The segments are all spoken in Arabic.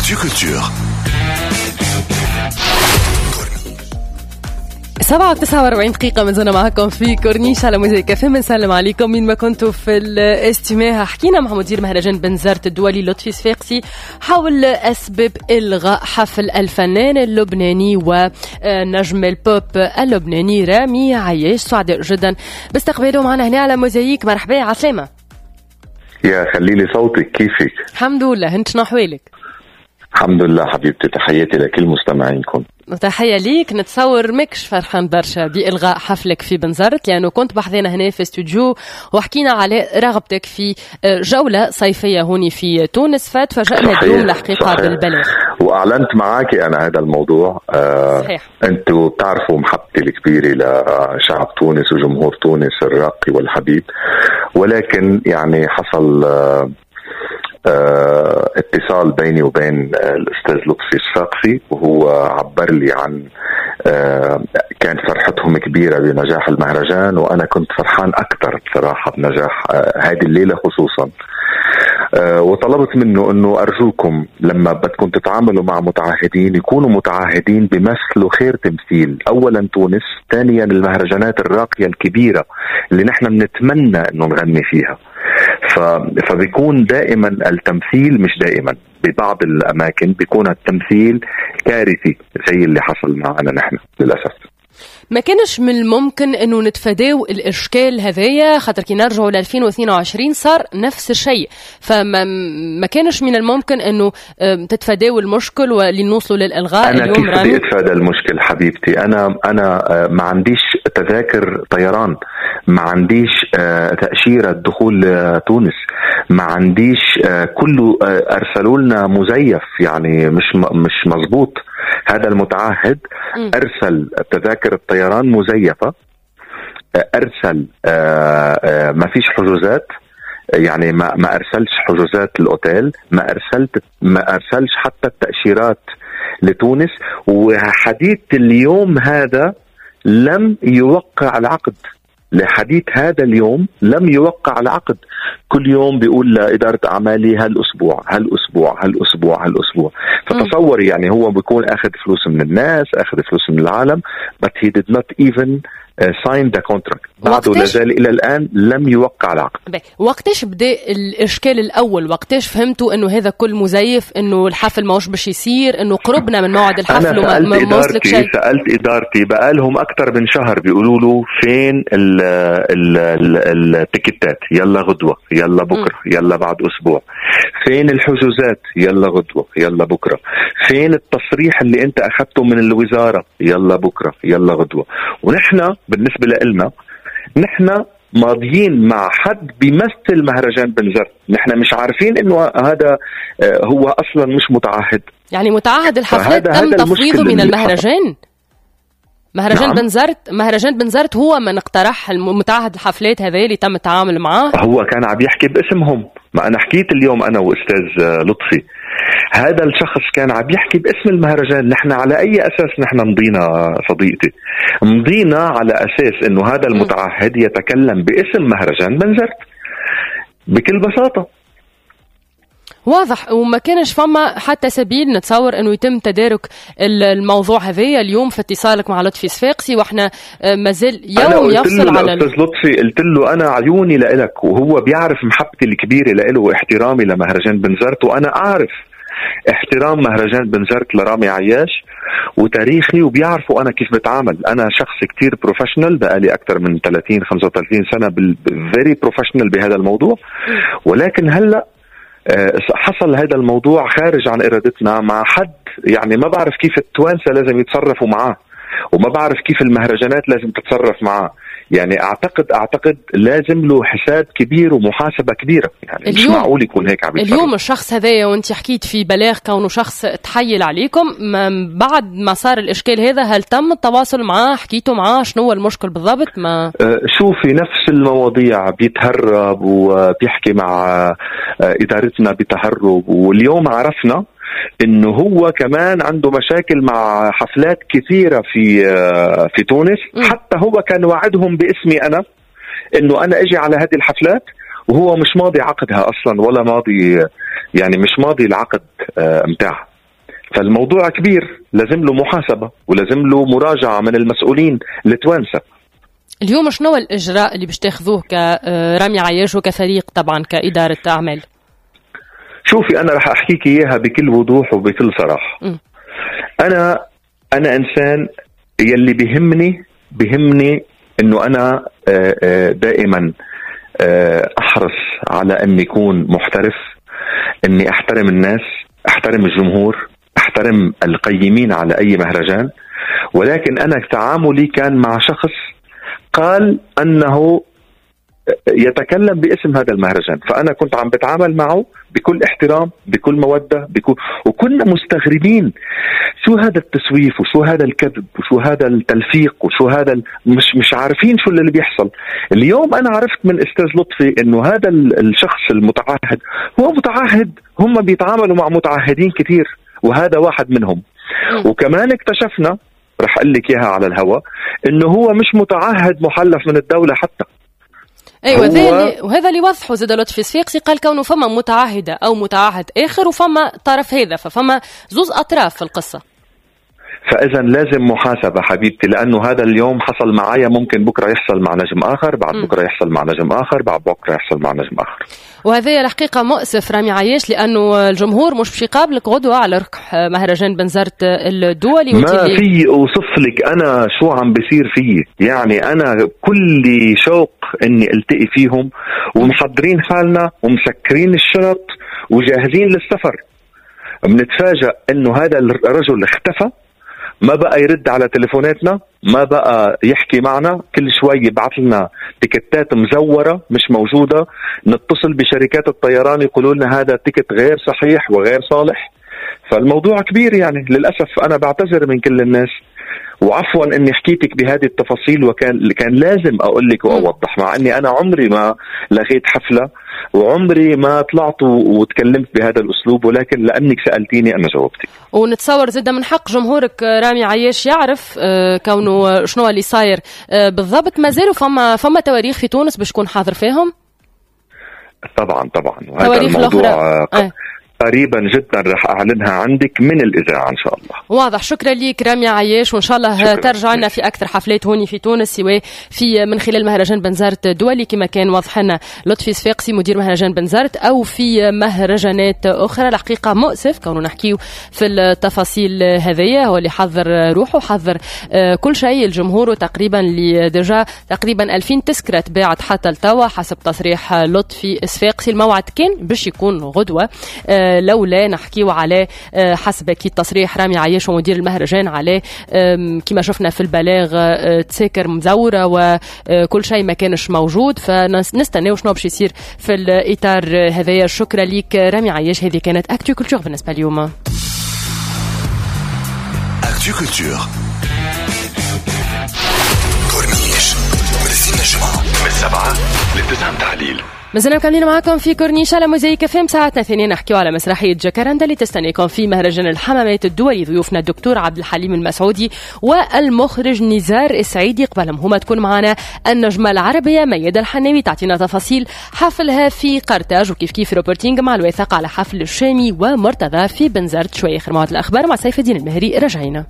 Actu Culture. 7:49 دقيقة من زنا معكم في كورنيش على موزايك كافيه. بنسلم عليكم من ما كنتوا في الاستماع. حكينا مع مدير مهرجان بنزرت الدولي لطفي صفاقسي حول أسباب إلغاء حفل الفنان اللبناني ونجم البوب اللبناني رامي عياش. سعداء جدا باستقباله معنا هنا على موزايك. مرحبا، عسلامة. يا خليلي صوتك، كيفك؟ الحمد لله، انت شنو أحوالك؟ الحمد لله حبيبتي، تحياتي لكل مستمعينكم. تحية ليك. نتصور مكش فرحان برشا بإلغاء حفلك في بنزرت، لأنه كنت بحضينا هنا في استوديو وحكينا على رغبتك في جولة صيفية هوني في تونس، فتفاجأنا اليوم الحقيقة بالبلاغ، وأعلنت معاكي أنا هذا الموضوع. صحيح. أنتوا بتعرفوا محبتي الكبيرة لشعب تونس وجمهور تونس الراقي والحبيب، ولكن يعني حصل اتصال بيني وبين الأستاذ لطفي صفاقسي، وهو عبر لي عن كان فرحتهم كبيرة بنجاح المهرجان، وأنا كنت فرحان أكثر بصراحة بنجاح هذه الليلة خصوصا. وطلبت منه أنه أرجوكم لما بدكم تتعاملوا مع متعهدين يكونوا متعهدين بمثل خير تمثيل، أولا تونس، ثانيا المهرجانات الراقية الكبيرة اللي نحن بنتمنى أنه نغني فيها. فبيكون دائما التمثيل، مش دائما، ببعض الأماكن بيكون التمثيل كارثي زي اللي حصل معنا نحن للأسف. ما كانش من الممكن انه نتفاداو الاشكال هذايا، خاطر كي نرجعوا ل 2022 صار نفس الشيء، فما كانش من الممكن انه تتفاداو المشكل ولنوصلوا للالغاء. أنا اليوم كيف بدي اتفادى المشكل حبيبتي؟ انا ما عنديش تذاكر طيران، ما عنديش تأشيرة دخول تونس، ما عنديش كله ارسلوا لنا مزيف، يعني مش مزبوط. هذا المتعهد ارسل تذاكر الطيران مزيفة، ارسل ما فيش حجوزات، يعني ما ارسلش حجوزات الاوتيل، ما ارسلش حتى التأشيرات لتونس. وحديث اليوم هذا لم يوقع العقد، لحديث هذا اليوم لم يوقع العقد. كل يوم بيقول لإدارة أعمالي هالأسبوع. فتصور يعني هو بيكون أخذ فلوس من الناس، أخذ فلوس من العالم، but he did not even sign the contract. بعده لازال إلى الآن لم يوقع العقد. وقتاش بدأ الإشكال الأول؟ وقتاش فهمتوا إنه هذا كل مزيف، إنه الحفل ما باش يصير، إنه قربنا من موعد الحفل وما وصلك شيء؟ سألت إدارتي بقالهم أكتر من شهر بيقولوا له فين التيكتات؟ يلا غدوة، يلا بكرة، يلا بعد أسبوع. فين الحجوزات؟ يلا غدوة، يلا بكرة. فين التصريح اللي أنت أخذته من الوزارة؟ يلا بكرة، يلا غدوة. ونحن بالنسبة لنا نحن ماضيين مع حد بيمثل مهرجان بنزرت، نحن مش عارفين انه هذا هو اصلا مش متعهد. يعني متعهد الحفلات تم تفويضه من المهرجان. مهرجان بنزرت هو من اقترح المتعهد الحفلات هذا اللي تم التعامل معه. هو كان عم يحكي باسمهم، ما انا حكيت اليوم انا واستاذ لطفي، هذا الشخص كان عم يحكي باسم المهرجان. نحن على اي اساس نحن مضينا صديقتي؟ مضينا على اساس انه هذا المتعهد يتكلم باسم مهرجان بنزرت بكل بساطة. واضح. وما كانش فما حتى سبيل نتصور انه يتم تدارك الموضوع هذايا اليوم في اتصالك مع لطفي صفاقسي، واحنا مازال يوم يفصل على الاستاذ لطفي. قلت له انا عيوني لإلك، وهو بيعرف محبتي الكبيرة لإله واحترامي لمهرجان بنزرت، وانا اعرف احترام مهرجان بنزرت لرامي عياش وتاريخي، وبيعرفوا انا كيف بتعامل. انا شخص كتير بروفيشنال، بقالي اكتر من 30-35 سنة فيري بروفيشنال بهذا الموضوع. ولكن هلأ حصل هذا الموضوع خارج عن إرادتنا مع حد، يعني ما بعرف كيف التوانسة لازم يتصرفوا معاه، وما بعرف كيف المهرجانات لازم تتصرف معاه. يعني أعتقد لازم له حساب كبير ومحاسبة كبيرة، يعني مش معقول يكون هيك عم يتصرف. اليوم الشخص هذايا وانت حكيت في بلاغ كونه شخص تحيل عليكم، بعد ما صار الإشكال هذا هل تم التواصل معاه؟ حكيتوا معاه شنو هو المشكل بالضبط؟ ما شوفي نفس المواضيع، بيتهرب وبيحكي مع إدارتنا بتهرب. واليوم عرفنا انه هو كمان عنده مشاكل مع حفلات كثيرة في تونس. حتى هو كان وعدهم باسمي انا انه انا اجي على هذه الحفلات، وهو مش ماضي عقدها اصلا، ولا ماضي، يعني مش ماضي العقد متاعها. فالموضوع كبير، لازم له محاسبة ولازم له مراجعة من المسؤولين التوانسة. اليوم شنو الإجراء اللي باش تاخذوه كرامي عياش وكفريق طبعا كإدارة أعمال؟ شوفي أنا رح أحكيك إياها بكل وضوح وبكل صراحة. أنا إنسان يلي بيهمني إنه أنا دائما أحرص على أن يكون محترف، أني أحترم الناس، أحترم الجمهور، أحترم القيمين على أي مهرجان. ولكن أنا تعاملي كان مع شخص قال أنه يتكلم باسم هذا المهرجان، فأنا كنت عم بتعامل معه بكل احترام، بكل مودة، وكنا مستغربين شو هذا التسويف وشو هذا الكذب وشو هذا التلفيق وشو هذا مش عارفين شو اللي بيحصل. اليوم أنا عرفت من أستاذ لطفي إنه هذا الشخص المتعهد هو متعهد، هم بيتعاملوا مع متعهدين كتير وهذا واحد منهم. وكمان اكتشفنا، رح أقول لك إياها على الهواء، إنه هو مش متعهد محلف من الدولة حتى. ايوه وهذا اللي وضحه زاد لطفي صفيقسي، قال كونه فما متعهده او متعهد اخر وفما طرف هذا، ففما زوز اطراف في القصه. فاذا لازم محاسبه حبيبتي، لانه هذا اليوم حصل معايا، ممكن بكره يحصل مع نجم اخر، بعد بكره يحصل مع نجم اخر، بعد بكره يحصل مع نجم اخر. وهذا الحقيقه مؤسف رامي عياش، لانه الجمهور مش باش يقابلك غدوه على ركح مهرجان بنزرت الدولي. ما في اوصف لك انا شو عم بيصير فيه، يعني انا كل شوق اني التقي فيهم ومحضرين حالنا ومسكرين الشنط وجاهزين للسفر. بنتفاجأ انه هذا الرجل اختفى، ما بقى يرد على تليفوناتنا، ما بقى يحكي معنا، كل شوي يبعث لنا تيكتات مزورة مش موجودة، نتصل بشركات الطيران يقولوا لنا هذا التيكت غير صحيح وغير صالح. فالموضوع كبير يعني للأسف. أنا بعتذر من كل الناس، وعفوا اني حكيتك بهذه التفاصيل، كان لازم اقول لك واوضح، مع اني انا عمري ما لغيت حفله وعمري ما طلعت وتكلمت بهذا الاسلوب، ولكن لانك سالتيني انا جاوبتك. ونتصور زاد من حق جمهورك رامي عياش يعرف كونه شنو اللي صاير بالضبط. ما زالوا فما تواريخ في تونس باش تكون حاضر فيهم؟ طبعا وهذا الموضوع قريبا جدا رح أعلنها عندك من الإذاعة إن شاء الله. واضح. شكرا ليك رامي عياش، وإن شاء الله ترجع لنا في أكثر حفلات هوني في تونس، سواء في من خلال مهرجان بنزرت الدولي كما كان واضح لنا لطفي صفيقسي مدير مهرجان بنزرت، أو في مهرجانات أخرى. الحقيقة مؤسف كونه نحكيو في التفاصيل هذية. هو اللي حضر روحه، حضر كل شيء الجمهور، وتقريبا اللي ديجا تقريبا 2000 تذكرة تباعت حتى التوا حسب تصريح لطفي صفيقسي. الموعد كان باش يكون غدوة، لولا نحكيو على حسب أكيد تصريح رامي عياش ومدير المهرجان على كما شفنا في البلاغ تساكر مزورة وكل شيء ما كانش موجود. فنستناو شنو باش يصير في الإطار هذايا. شكرا ليك رامي عياش. هذه كانت أكتو كولتور بالنسبة اليوم. أكتو كولتور كورنيش من الجمعة من 7 ل9 تعليل. مازلنا مكملين معكم في كورنيش على موزايك FM. ساعتنا ثانية نحكيو على مسرحية جاكارندا اللي تستنيكم في مهرجان الحمامات الدولي. ضيوفنا الدكتور عبد الحليم المسعودي والمخرج نزار السعيدي. قبلهم هما تكون معنا النجمة العربية ميادة الحناوي تعطينا تفاصيل حفلها في قرطاج، وكيف كيف روبورتينج مع الوثائق على حفل الشامي ومرتضى في بنزرت. شوية آخر مواد الأخبار مع سيف الدين المهري. رجعينا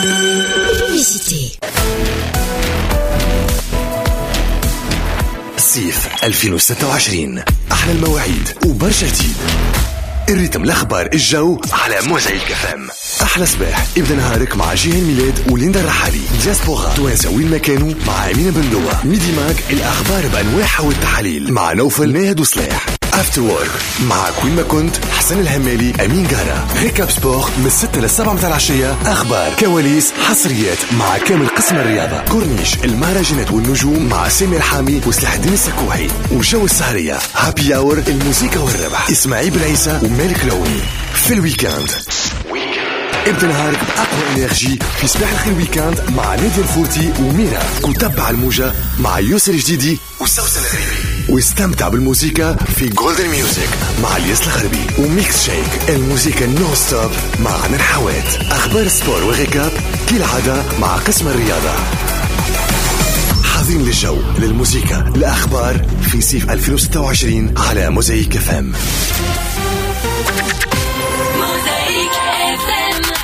صيف 2026، أحلى المواعيد وبرشا جديد. الريتم، الأخبار، الجو على موزايك FM. أحلى صباح ابدأ نهارك مع جيهان ميلاد وليندا الرحالي. دياسبورا توانسة وين ما كانوا مع أمينة بندوة. ميدي ماك الأخبار بأنواعها والتحاليل مع نوفل ناهد وصلاح. افتر وورك مع كوين ما كنت حسن الهمالي أمين جارة. ريكاب سبور من 6 ل 7 متاع العشية. أخبار، كواليس، حصريات مع كامل قسم الرياضة. كورنيش، المهرجانات والنجوم مع سامي الحامي وسلاح الدين السكوحي. وجو السهرية هابي اور، الموسيقى والربح إسماعيل بالعيسى ومالك لوني. في الويكاند ابدأ نهارك بأقوى إنرجي في صباح الخير ويكاند مع نادية الفوتي وميرا. وتبع الموجة مع يوسر جديدي وسوسن الغريبي. واستمتع بالموسيقى في جولدن ميوزك مع الياس الغربي. وميكس شيك، الموسيقى نو ستوب مع عنا الحوات. أخبار السبور وغيكاب كالعادة مع قسم الرياضة. حاضرين للجو، للموسيقى، الأخبار في صيف 2026 على موزايك FM. موزايك FM.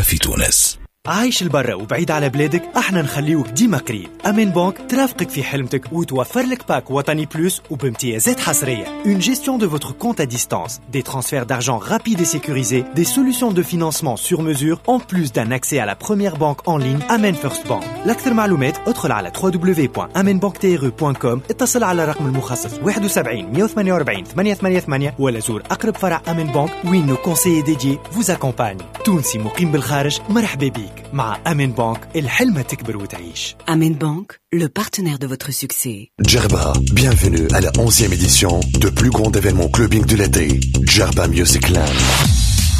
في تونس. عايش البرا وبعيد على بلادك، احنا نخليوك ديما قريب. أمين بانك ترافقك في حلمتك وتوفر لك باك وطني بلوس وبامتيازات حصرية. Une gestion de votre compte à distance, des transferts d'argent rapides et sécurisés, des solutions de financement sur mesure, en plus d'un accès à la première banque en ligne Amen First Bank. لأكثر معلومات ادخل على www.amenbanktre.com، اتصل على الرقم المخصص 71 148 888 ولا زور أقرب فرع أمين بانك وين nos conseillers dédiés vous accompagnent. تونسي مقيم بالخارج، مرحبا بيك. مع أمين بانك الحلمة تكبر وتعيش. Amen Bank, le partenaire de votre succès. Djerba, bienvenue à la 11e édition de plus grand événement clubbing de l'été, Djerba Music Land.